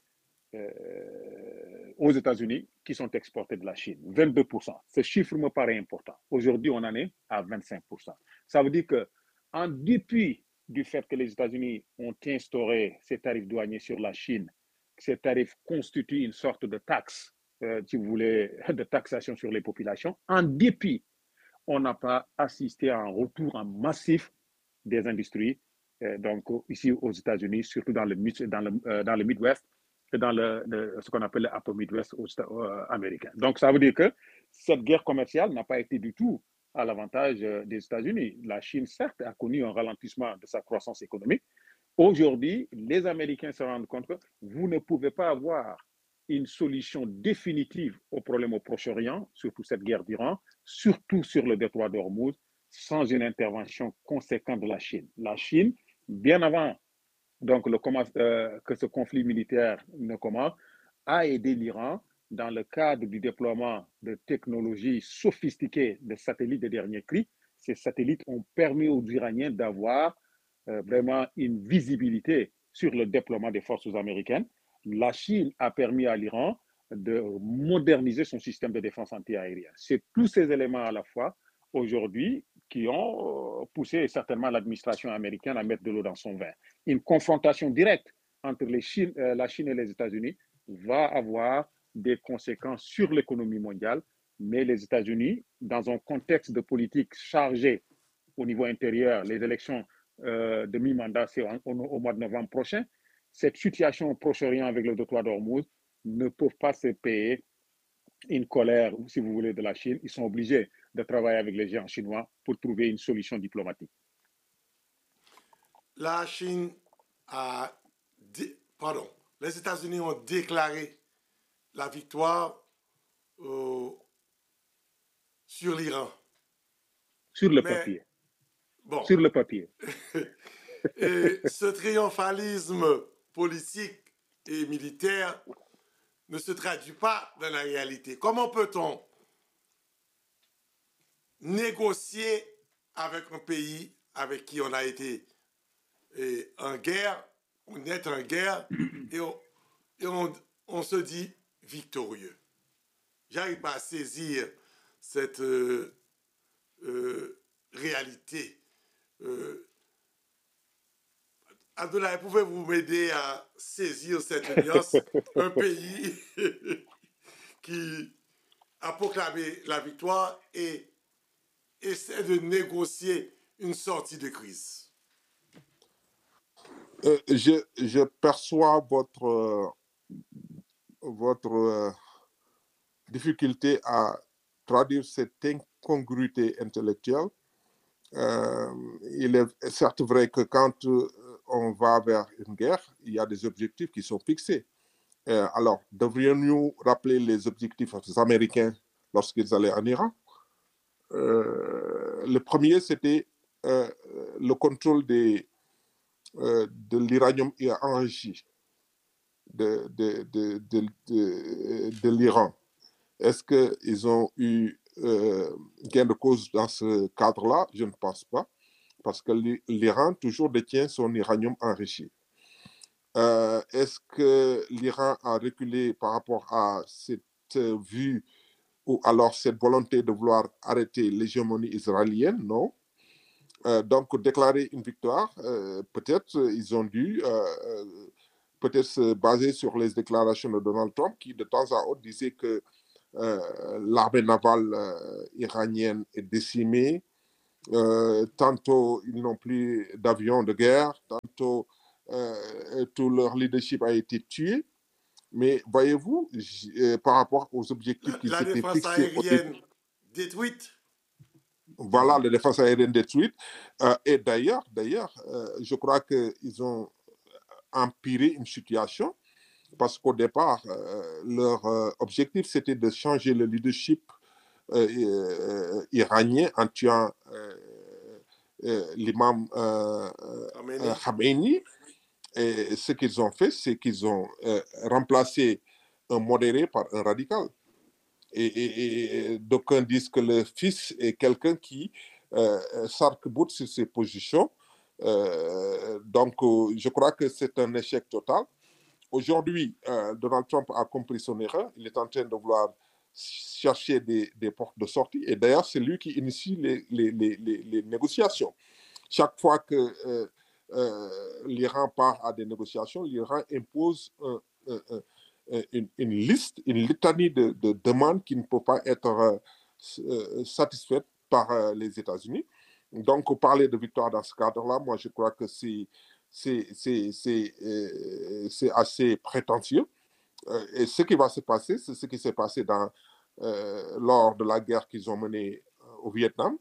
aux États-Unis qui sont exportés de la Chine. 22%. Ce chiffre me paraît important. Aujourd'hui, on en est à 25%. Ça veut dire qu'en dépit du fait que les États-Unis ont instauré ces tarifs douaniers sur la Chine, ces tarifs constituent une sorte de taxe, si vous voulez, de taxation sur les populations, en dépit, on n'a pas assisté à un retour en massif des industries, donc ici aux États-Unis, surtout dans le Midwest et dans ce qu'on appelle le Upper Midwest américain. Donc, ça veut dire que cette guerre commerciale n'a pas été du tout à l'avantage des États-Unis. La Chine, certes, a connu un ralentissement de sa croissance économique. Aujourd'hui, les Américains se rendent compte que vous ne pouvez pas avoir une solution définitive au problème au Proche-Orient, surtout cette guerre d'Iran, surtout sur le détroit d'Ormuz, sans une intervention conséquente de la Chine. La Chine, bien avant donc, que ce conflit militaire ne commence, a aidé l'Iran dans le cadre du déploiement de technologies sophistiquées de satellites de dernier cri. Ces satellites ont permis aux Iraniens d'avoir vraiment une visibilité sur le déploiement des forces américaines. La Chine a permis à l'Iran de moderniser son système de défense antiaérienne. C'est tous ces éléments à la fois aujourd'hui qui ont poussé certainement l'administration américaine à mettre de l'eau dans son vin. Une confrontation directe entre la Chine et les États-Unis va avoir des conséquences sur l'économie mondiale, mais les États-Unis, dans un contexte de politique chargée au niveau intérieur, les élections de mi-mandat, c'est au mois de novembre prochain, cette situation au Proche-Orient avec le détroit d'Ormuz ne peut pas se payer une colère, si vous voulez, de la Chine. Ils sont obligés de travailler avec les géants chinois pour trouver une solution diplomatique. La Chine les États-Unis ont déclaré la victoire sur l'Iran. Sur le papier. Bon. Sur le papier. Et ce triomphalisme politique et militaire ne se traduit pas dans la réalité. Comment peut-on négocier avec un pays avec qui on a été en guerre, on est en guerre et on se dit victorieux? J'arrive pas à saisir cette réalité. Abdoulaye, pouvez-vous m'aider à saisir cette nuance? Un pays qui a proclamé la victoire et essaie de négocier une sortie de crise. Je perçois votre difficulté à traduire cette incongruité intellectuelle. Il est certes vrai que quand on va vers une guerre, il y a des objectifs qui sont fixés. Alors, devrions-nous rappeler les objectifs des Américains lorsqu'ils allaient en Iran? Le premier, c'était le contrôle de l'uranium enrichi de l'Iran. Est-ce qu'ils ont eu gain de cause dans ce cadre-là? Je ne pense pas, parce que l'Iran toujours détient son uranium enrichi. Est-ce que l'Iran a reculé par rapport à cette vue ou alors cette volonté de vouloir arrêter l'hégémonie israélienne? Non. Donc, déclarer une victoire, peut-être ils ont dû peut-être se baser sur les déclarations de Donald Trump qui, de temps à autre, disait que l'armée navale iranienne est décimée. Tantôt, ils n'ont plus d'avions de guerre. Tantôt, tout leur leadership a été tué. Mais voyez-vous, par rapport aux objectifs qui La s'étaient défense fixés au début, aérienne détruite. voilà, la défense aérienne détruite. Et d'ailleurs, je crois qu'ils ont empiré une situation parce qu'au départ, leur objectif, c'était de changer le leadership iranien en tuant l'imam Khamenei. Et ce qu'ils ont fait, c'est qu'ils ont remplacé un modéré par un radical. Et d'aucuns disent que le fils est quelqu'un qui s'arc-boute sur ses positions. Donc, je crois que c'est un échec total. Aujourd'hui, Donald Trump a compris son erreur. Il est en train de vouloir chercher des portes de sortie. Et d'ailleurs, c'est lui qui initie les négociations. Chaque fois que l'Iran part à des négociations, l'Iran impose une liste, une litanie de demandes qui ne peut pas être satisfaites par les États-Unis. Donc, parler de victoire dans ce cadre-là, moi, je crois que c'est assez prétentieux. Et ce qui va se passer, c'est ce qui s'est passé lors de la guerre qu'ils ont menée au Vietnam,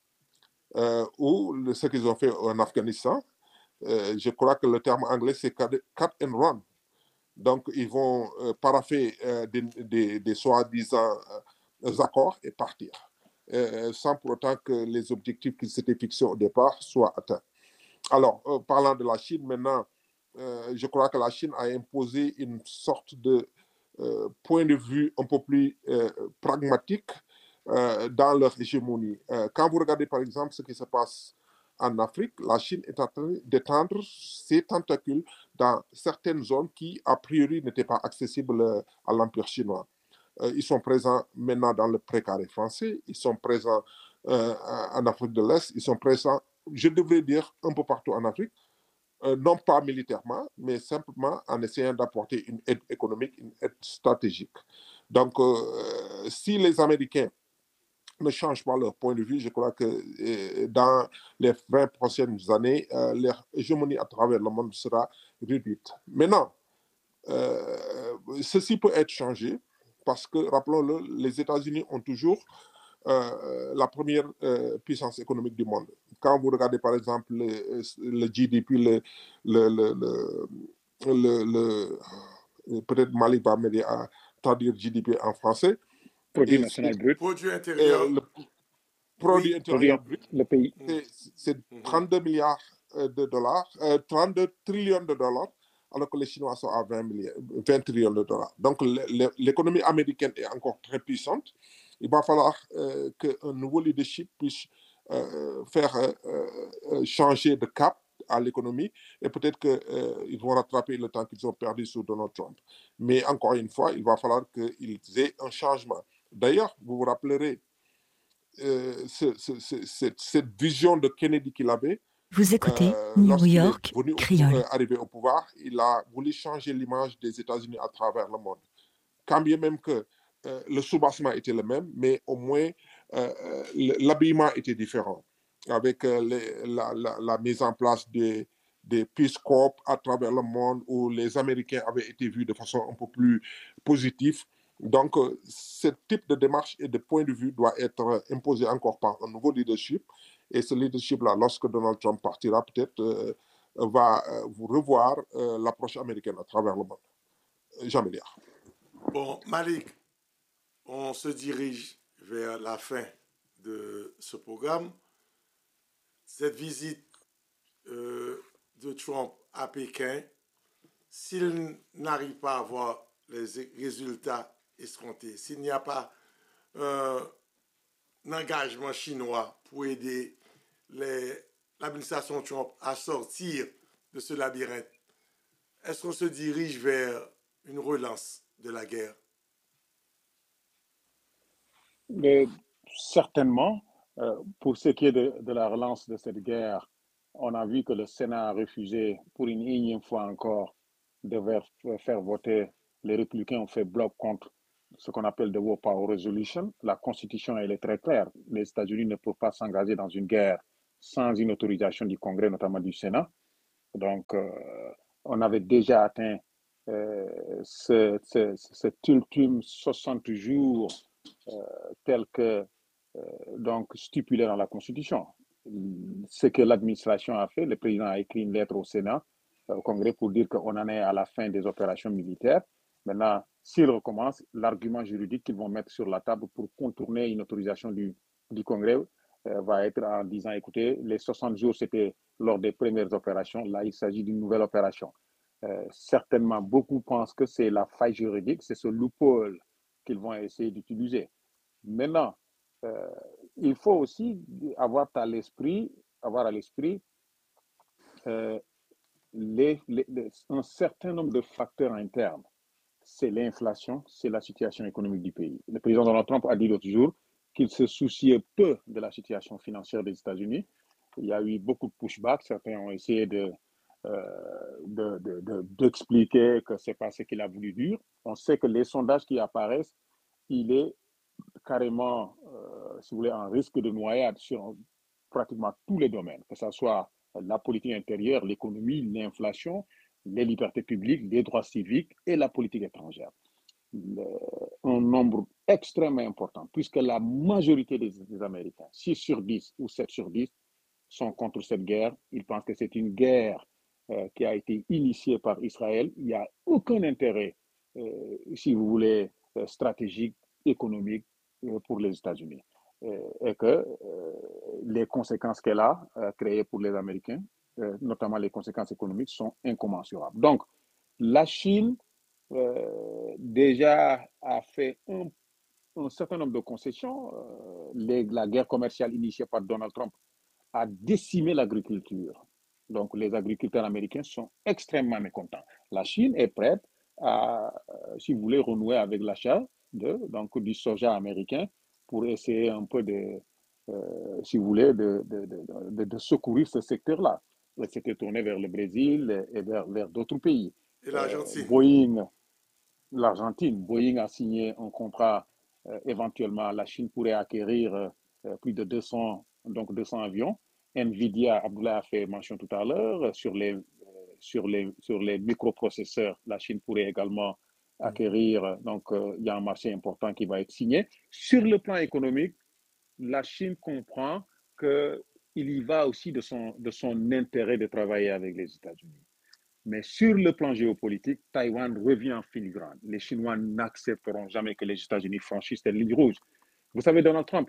ou ce qu'ils ont fait en Afghanistan. Je crois que le terme anglais, c'est cut and run. Donc, ils vont paraffer des soi-disant accords et partir, sans pour autant que les objectifs qui s'étaient fixés au départ soient atteints. Alors, parlant de la Chine, maintenant, je crois que la Chine a imposé une sorte de point de vue un peu plus pragmatique dans leur hégémonie. Quand vous regardez, par exemple, ce qui se passe en Afrique, la Chine est en train d'étendre ses tentacules dans certaines zones qui, a priori, n'étaient pas accessibles à l'Empire chinois. Ils sont présents maintenant dans le précaré français, ils sont présents en Afrique de l'Est, ils sont présents, je devrais dire, un peu partout en Afrique, non pas militairement, mais simplement en essayant d'apporter une aide économique, une aide stratégique. Donc, si les Américains ne changent pas leur point de vue, je crois que dans les 20 prochaines années, leur hégémonie à travers le monde sera réduite. Maintenant, ceci peut être changé parce que, rappelons-le, les États-Unis ont toujours la première puissance économique du monde. Quand vous regardez, par exemple, le GDP, peut-être Malik va m'aider à traduire GDP en français. Produit national brut. Produit intérieur. Le produit intérieur brut, le pays. c'est 32 milliards de dollars, 32 trillions de dollars, alors que les Chinois sont à 20 trillions de dollars. Donc, l'économie américaine est encore très puissante. Il va falloir qu'un nouveau leadership puisse faire changer de cap à l'économie et peut-être qu'ils vont rattraper le temps qu'ils ont perdu sous Donald Trump. Mais encore une fois, il va falloir qu'ils aient un changement. D'ailleurs, vous vous rappellerez cette vision de Kennedy qu'il avait. Vous écoutez New York Creole. Arrivé au pouvoir, il a voulu changer l'image des États-Unis à travers le monde. Quand bien même que le soubassement était le même, mais au moins l'habillement était différent. Avec la mise en place des Peace Corps à travers le monde où les Américains avaient été vus de façon un peu plus positive. Donc, ce type de démarche et de point de vue doit être imposé encore par un nouveau leadership. Et ce leadership-là, lorsque Donald Trump partira, peut-être va revoir l'approche américaine à travers le monde. Jean-Méliard. Bon, Malik, on se dirige vers la fin de ce programme. Cette visite de Trump à Pékin, s'il n'arrive pas à avoir les résultats escomptés, s'il n'y a pas un engagement chinois pour aider l'administration Trump à sortir de ce labyrinthe, est-ce qu'on se dirige vers une relance de la guerre? Mais certainement, pour ce qui est de la relance de cette guerre, on a vu que le Sénat a refusé pour une énième fois encore devaient faire voter, les républicains ont fait bloc contre ce qu'on appelle the War Power Resolution. La Constitution, elle est très claire. Les États-Unis ne peuvent pas s'engager dans une guerre sans une autorisation du Congrès, notamment du Sénat. Donc, on avait déjà atteint cet ultime 60 jours tel que donc stipulé dans la Constitution. Ce que l'administration a fait, le président a écrit une lettre au Sénat, au Congrès, pour dire qu'on en est à la fin des opérations militaires. Maintenant, s'ils recommencent, l'argument juridique qu'ils vont mettre sur la table pour contourner une autorisation du Congrès va être en disant, écoutez, les 60 jours, c'était lors des premières opérations. Là, il s'agit d'une nouvelle opération. Certainement, beaucoup pensent que c'est la faille juridique, c'est ce loophole qu'ils vont essayer d'utiliser. Maintenant, il faut aussi avoir à l'esprit un certain nombre de facteurs internes. C'est l'inflation, c'est la situation économique du pays. Le président Donald Trump a dit l'autre jour qu'il se souciait peu de la situation financière des États-Unis. Il y a eu beaucoup de pushback. Certains ont essayé d'expliquer que ce n'est pas ce qu'il a voulu dire. On sait que les sondages qui apparaissent, il est carrément, si vous voulez, en risque de noyade sur pratiquement tous les domaines, que ce soit la politique intérieure, l'économie, l'inflation, les libertés publiques, les droits civiques et la politique étrangère. Un nombre extrêmement important, puisque la majorité des Américains, 6 sur 10 ou 7 sur 10, sont contre cette guerre. Ils pensent que c'est une guerre qui a été initiée par Israël. Il n'y a aucun intérêt, si vous voulez, stratégique, économique pour les États-Unis. Et que les conséquences qu'elle a créées pour les Américains, notamment les conséquences économiques, sont incommensurables. Donc, la Chine déjà a fait un certain nombre de concessions. La guerre commerciale initiée par Donald Trump a décimé l'agriculture. Donc, les agriculteurs américains sont extrêmement mécontents. La Chine est prête à, si vous voulez, renouer avec l'achat du soja américain pour essayer un peu si vous voulez, de secourir ce secteur-là. C'était tourné vers le Brésil et vers d'autres pays. Et l'Argentine. L'Argentine. Boeing a signé un contrat. Éventuellement, la Chine pourrait acquérir plus de 200 avions. Nvidia, Abdoulaye a fait mention tout à l'heure, sur les microprocesseurs, la Chine pourrait également acquérir. Donc, il y a un marché important qui va être signé. Sur le plan économique, la Chine comprend qu'il y va aussi de son intérêt de travailler avec les États-Unis. Mais sur le plan géopolitique, Taïwan revient en filigrane. Les Chinois n'accepteront jamais que les États-Unis franchissent cette ligne rouge. Vous savez, Donald Trump,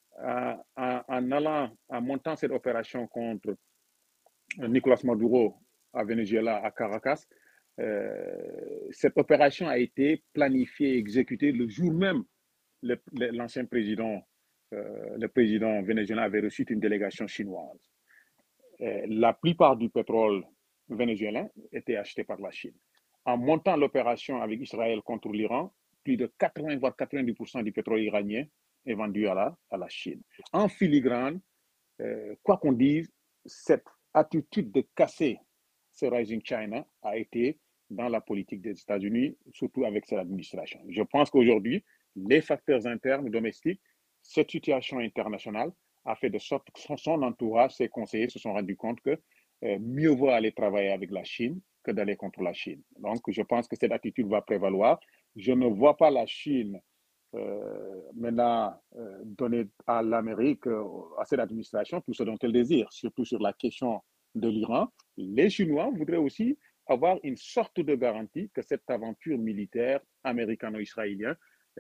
en montant cette opération contre Nicolas Maduro à Venezuela, à Caracas, cette opération a été planifiée et exécutée le jour même. L'ancien président, le président vénézuélien avait reçu une délégation chinoise. La plupart du pétrole vénézuélien était acheté par la Chine. En montant l'opération avec Israël contre l'Iran, plus de 80 voire 90% du pétrole iranien est vendu à la Chine. En filigrane, quoi qu'on dise, cette attitude de casser ce Rising China a été dans la politique des États-Unis, surtout avec cette administration. Je pense qu'aujourd'hui, les facteurs internes domestiques, cette situation internationale a fait de sorte que son entourage, ses conseillers se sont rendus compte que mieux vaut aller travailler avec la Chine que d'aller contre la Chine. Donc, je pense que cette attitude va prévaloir. Je ne vois pas la Chine maintenant donner à l'Amérique, à cette administration, tout ce dont elle désire, surtout sur la question de l'Iran. Les Chinois voudraient aussi avoir une sorte de garantie que cette aventure militaire américano-israélienne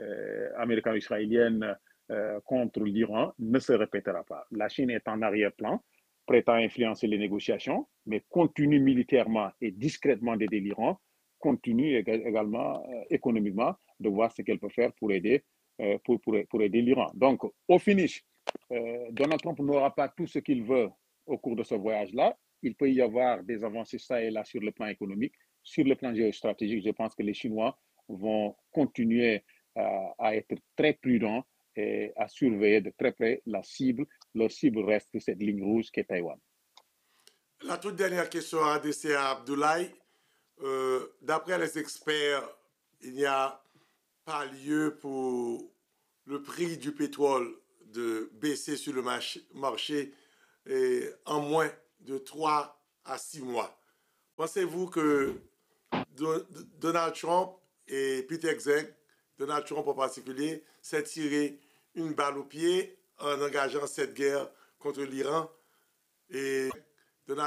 contre l'Iran ne se répétera pas. La Chine est en arrière-plan, prête à influencer les négociations, mais continue militairement et discrètement d'aider l'Iran, continue également économiquement de voir ce qu'elle peut faire pour aider, pour aider l'Iran. Donc, au finish, Donald Trump n'aura pas tout ce qu'il veut au cours de ce voyage-là. Il peut y avoir des avancées ça et là sur le plan économique. Sur le plan géostratégique, je pense que les Chinois vont continuer à être très prudents et à surveiller de très près la cible. Leur cible reste cette ligne rouge qui est Taïwan. La toute dernière question à adresser à Abdoulaye. D'après les experts, il n'y a pas lieu pour le prix du pétrole de baisser sur le marché en moins de 3 à 6 mois. Pensez-vous que Donald Trump et Peter Hegseth, Donald Trump en particulier, s'est tiré une balle au pied en engageant cette guerre contre l'Iran et